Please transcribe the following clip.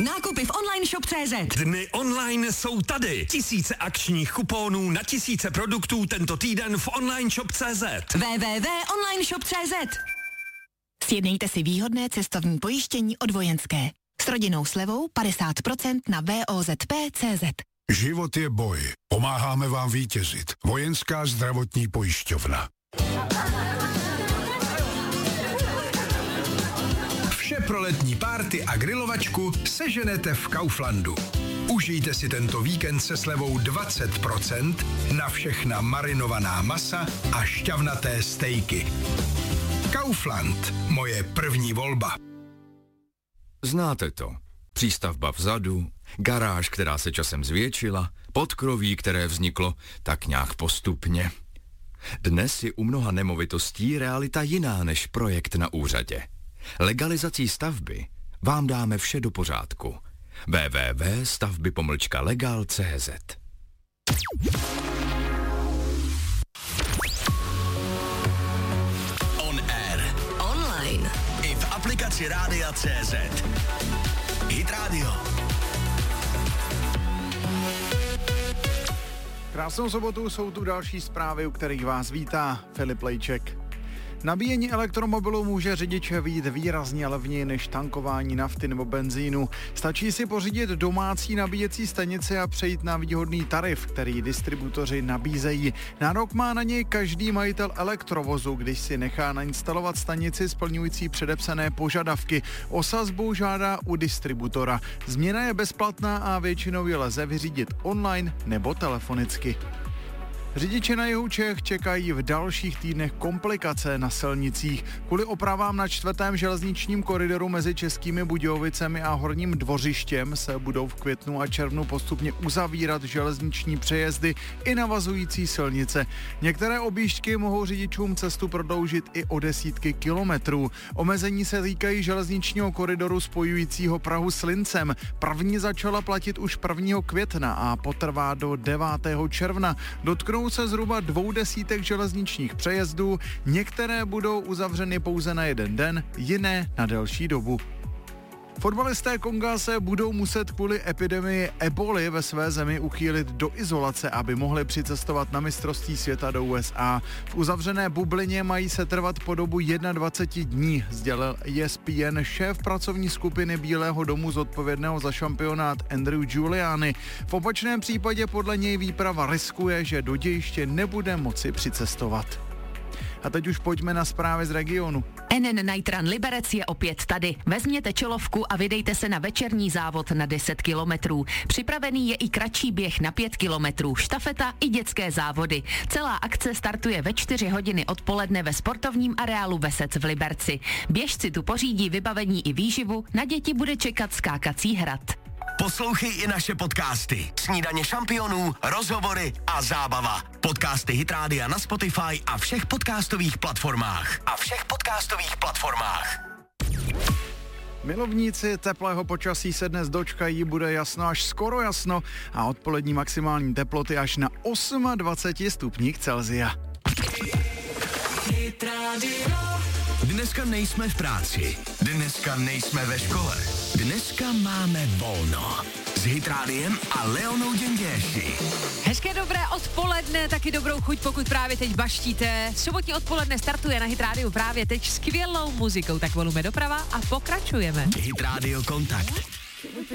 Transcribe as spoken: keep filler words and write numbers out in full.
Nákupy v online shop tečka cé zet. Dny online jsou tady. Tisíce akčních kuponů na tisíce produktů tento týden v online shop tečka cé zet. w w w tečka online shop tečka cé zet. Sjednejte si výhodné cestovní pojištění od Vojenské. S rodinnou slevou padesát procent na vozp tečka cé zet. Život je boj. Pomáháme vám vítězit. Vojenská zdravotní pojišťovna. Vše pro letní párty a grilovačku seženete v Kauflandu. Užijte si tento víkend se slevou dvacet procent na všechna marinovaná masa a šťavnaté stejky. Kaufland, moje první volba. Znáte to. Přístavba vzadu, garáž, která se časem zvětšila, podkroví, které vzniklo tak nějak postupně. Dnes je u mnoha nemovitostí realita jiná než projekt na úřadě. Legalizací stavby vám dáme vše do pořádku. w w w tečka stavby pomlčka legal tečka cé zet. On air. Online. I v aplikaci Rádia tečka cé zet. Hit Radio. Krásnou sobotu, jsou tu další zprávy, u kterých vás vítá Filip Lejček. Nabíjení elektromobilu může řidiče vyjít výrazně levněji než tankování nafty nebo benzínu. Stačí si pořídit domácí nabíjecí stanici a přejít na výhodný tarif, který distributoři nabízejí. Nárok má na něj každý majitel elektrovozu, když si nechá nainstalovat stanici splňující předepsané požadavky. O sazbu žádá u distributora. Změna je bezplatná a většinou ji lze vyřídit online nebo telefonicky. Řidiči na jihu Čech čekají v dalších týdnech komplikace na silnicích. Kvůli opravám na čtvrtém železničním koridoru mezi Českými Budějovicemi a Horním Dvořištěm se budou v květnu a červnu postupně uzavírat železniční přejezdy i navazující silnice. Některé objížďky mohou řidičům cestu prodloužit i o desítky kilometrů. Omezení se týkají železničního koridoru spojujícího Prahu s Lincem. První začala platit už prvního května a potrvá do devátého června. Dotknou se zhruba dvou desítek železničních přejezdů, některé budou uzavřeny pouze na jeden den, jiné na delší dobu. Fotbalisté Konga se budou muset kvůli epidemii eboli ve své zemi uchýlit do izolace, aby mohli přicestovat na mistrovství světa do U S A. V uzavřené bublině mají se trvat po dobu dvacet jedna dní, sdělil E S P N šéf pracovní skupiny Bílého domu zodpovědného za šampionát Andrew Giuliani. V opačném případě podle něj výprava riskuje, že do dějiště nebude moci přicestovat. A teď už pojďme na zprávy z regionu. N N Night Run Liberec je opět tady. Vezměte čelovku a vydejte se na večerní závod na deset kilometrů. Připravený je i kratší běh na pět kilometrů, štafeta i dětské závody. Celá akce startuje ve čtyři hodiny odpoledne ve sportovním areálu Vesec v Liberci. Běžci tu pořídí vybavení i výživu, na děti bude čekat skákací hrad. Poslouchej i naše podcasty. Snídaně šampionů, rozhovory a zábava. Podcasty Hit Rádia na Spotify a všech podcastových platformách. A všech podcastových platformách. Milovníci teplého počasí se dnes dočkají, bude jasno až skoro jasno a odpolední maximální teploty až na dvacet osm stupních Celsia. Dneska nejsme v práci, dneska nejsme ve škole, dneska máme volno. S Hit Rádiem a Leonou Děnděši. Hezké dobré odpoledne, taky dobrou chuť, pokud právě teď baštíte. Sobotní odpoledne startuje na Hit Rádiu právě teď skvělou muzikou, tak volujeme doprava a pokračujeme. Hit Radio Kontakt.